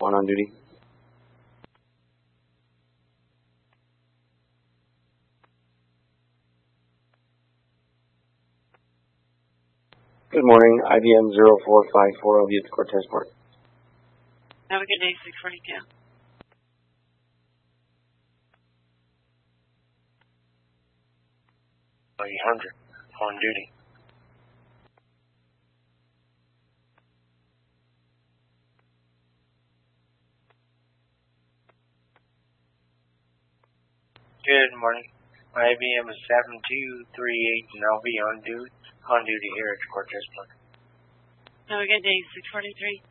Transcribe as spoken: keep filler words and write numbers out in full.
one on duty. Good morning, I B M zero four five four, I'll be at the Cortez Park. Have a good day, six forty-two. eight hundred, on duty. Good morning. I B M is seven two three eight, and I'll be on duty, on duty here at Cortez Park. Have a good day, six forty-three.